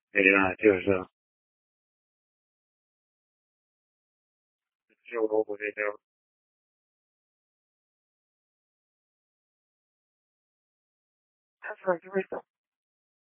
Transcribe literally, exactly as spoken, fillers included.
对啊，就是就我我这就他说是为什么？